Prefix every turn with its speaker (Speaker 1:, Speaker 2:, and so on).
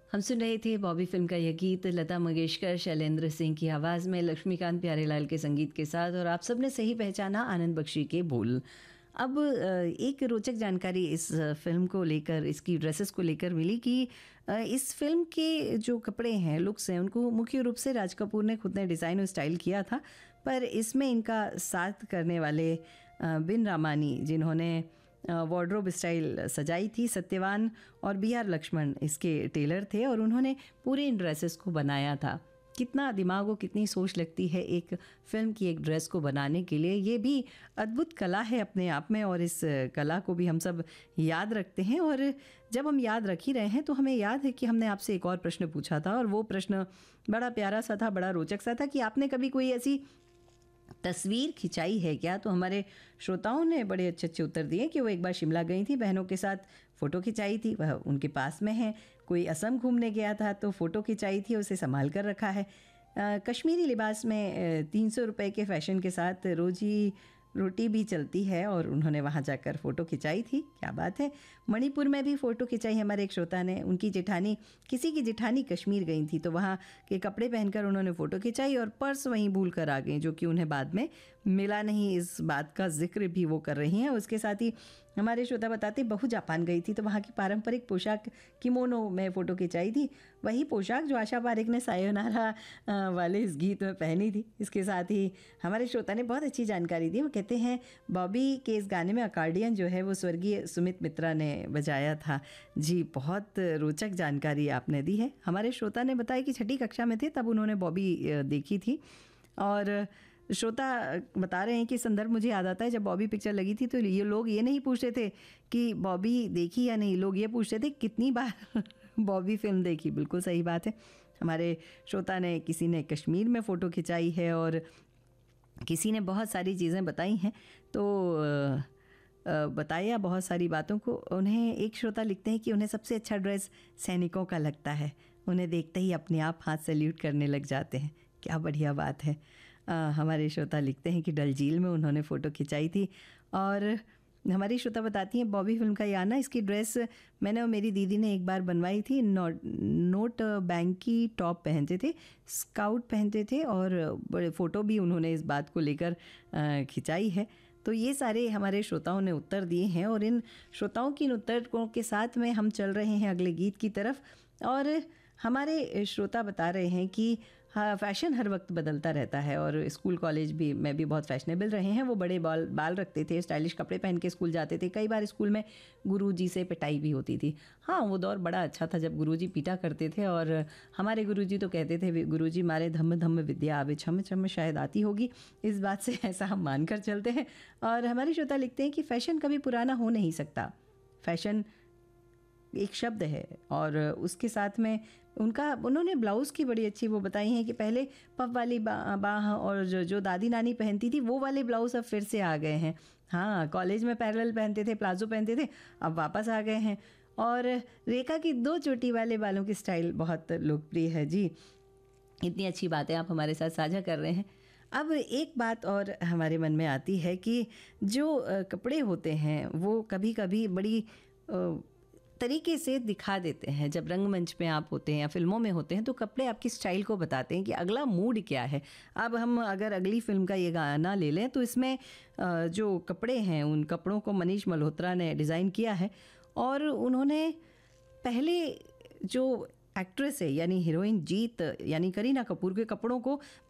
Speaker 1: हम सुन रहे थे बॉबी फिल्म का यह गीत लता मंगेशकर, शैलेंद्र सिंह की आवाज़ में, लक्ष्मीकांत प्यारेलाल के संगीत के साथ, और आप सबने सही पहचाना, आनंद बख्शी के बोल। अब एक रोचक जानकारी इस फिल्म को लेकर, इसकी ड्रेसेस को लेकर मिली कि इस फिल्म के जो कपड़े हैं, लुक्स हैं, उनको मुख्य रूप से राज कपूर ने खुद ने डिज़ाइन और स्टाइल किया था, पर इसमें इनका साथ करने वाले बिन रामानी, जिन्होंने वार्डरोब स्टाइल सजाई थी, सत्यवान और बी.आर. लक्ष्मण इसके टेलर थे और उन्होंने पूरे इन ड्रेसेस को बनाया था। कितना दिमाग और कितनी सोच लगती है एक फ़िल्म की एक ड्रेस को बनाने के लिए। ये भी अद्भुत कला है अपने आप में, और इस कला को भी हम सब याद रखते हैं। और जब हम याद रख ही रहे हैं तो हमें याद है कि हमने आपसे एक और प्रश्न पूछा था, और वो प्रश्न बड़ा प्यारा सा था, बड़ा रोचक सा था कि आपने कभी कोई ऐसी तस्वीर खिंचाई है क्या? तो हमारे श्रोताओं ने बड़े अच्छे अच्छे उत्तर दिए कि वो एक बार शिमला गई थी, बहनों के साथ फ़ोटो खिंचाई थी, वह उनके पास में है। कोई असम घूमने गया था तो फ़ोटो खिंचाई थी, उसे संभाल कर रखा है। कश्मीरी लिबास में 300 रुपये के फ़ैशन के साथ रोजी रोटी भी चलती है, और उन्होंने वहाँ जाकर फ़ोटो खिंचाई थी। क्या बात है। मणिपुर में भी फ़ोटो खिंचाई हमारे एक श्रोता ने। उनकी जेठानी, किसी की जेठानी कश्मीर गई थी तो वहाँ के कपड़े पहनकर उन्होंने फ़ोटो खिंचाई, और पर्स वहीं भूल कर आ गई, जो कि उन्हें बाद में मिला नहीं। इस बात का जिक्र भी वो कर रही हैं। उसके साथ ही हमारे श्रोता बताते, बहू जापान गई थी तो वहाँ की पारंपरिक पोशाक किमोनो में फ़ोटो खिंचाई थी, वही पोशाक जो आशा पारेख ने सायोनारा वाले इस गीत में पहनी थी। इसके साथ ही हमारे श्रोता ने बहुत अच्छी जानकारी दी। वो कहते हैं बॉबी के इस गाने में अकॉर्डियन जो है वो स्वर्गीय सुमित मित्रा ने बजाया था। जी, बहुत रोचक जानकारी आपने दी है। हमारे श्रोता ने बताया कि 6ठी कक्षा में थे तब उन्होंने बॉबी देखी थी, और श्रोता बता रहे हैं कि संदर्भ मुझे याद आता है, जब बॉबी पिक्चर लगी थी तो ये लोग ये नहीं पूछते थे कि बॉबी देखी या नहीं, लोग ये पूछते थे कितनी बार बॉबी फिल्म देखी। बिल्कुल सही बात है। हमारे श्रोता ने, किसी ने कश्मीर में फ़ोटो खिंचाई है और किसी ने बहुत सारी चीज़ें बताई हैं। तो बताया बहुत सारी बातों को। उन्हें एक श्रोता लिखते हैं कि उन्हें सबसे अच्छा ड्रेस सैनिकों का लगता है, उन्हें देखते ही अपने आप हाथ सैल्यूट करने लग जाते हैं। क्या बढ़िया बात है। हमारे श्रोता लिखते हैं कि डल झील में उन्होंने फ़ोटो खिंचाई थी। और हमारी श्रोता बताती हैं बॉबी फिल्म का याना, इसकी ड्रेस मैंने और मेरी दीदी ने एक बार बनवाई थी। नोट बैंक की टॉप पहनते थे, स्काउट पहनते थे, और बड़े फ़ोटो भी उन्होंने इस बात को लेकर खिंचाई है। तो ये सारे हमारे श्रोताओं ने उत्तर दिए हैं, और इन श्रोताओं की इन उत्तरों के साथ में हम चल रहे हैं अगले गीत की तरफ। और हमारे श्रोता बता रहे हैं कि हाँ, फ़ैशन हर वक्त बदलता रहता है, और स्कूल कॉलेज भी में भी बहुत फैशनेबल रहे हैं। वो बड़े बाल रखते थे, स्टाइलिश कपड़े पहन के स्कूल जाते थे। कई बार स्कूल में गुरुजी से पिटाई भी होती थी। हाँ, वो दौर बड़ा अच्छा था जब गुरुजी पीटा करते थे, और हमारे गुरुजी तो कहते थे, गुरुजी मारे धम्म धम्म विद्या आवे छम छम, शायद आती होगी। इस बात से ऐसा हम मानकर चलते हैं। और हमारे श्रोता लिखते हैं कि फ़ैशन कभी पुराना हो नहीं सकता, फ़ैशन एक शब्द है। और उसके साथ में उन्होंने ब्लाउज़ की बड़ी अच्छी वो बताई हैं कि पहले पफ वाली बाह और जो दादी नानी पहनती थी वो वाले ब्लाउज़ अब फिर से आ गए हैं। हाँ, कॉलेज में पैरेलल पहनते थे, प्लाजो पहनते थे, अब वापस आ गए हैं। और रेखा की 2 चोटी वाले बालों की स्टाइल बहुत लोकप्रिय है। जी, इतनी अच्छी बातें आप हमारे साथ साझा कर रहे हैं। अब एक बात और हमारे मन में आती है कि जो कपड़े होते हैं वो कभी कभी बड़ी तरीके से दिखा देते हैं। जब रंगमंच में आप होते हैं या फिल्मों में होते हैं तो कपड़े आपकी स्टाइल को बताते हैं कि अगला मूड क्या है। अब हम अगर अगली फिल्म का ये गाना ले लें तो इसमें जो कपड़े हैं उन कपड़ों को मनीष मल्होत्रा ने डिज़ाइन किया है, और उन्होंने पहले जो एक्ट्रेस है यानी हीरोइन जीत यानी करीना कपूर के कपड़ों को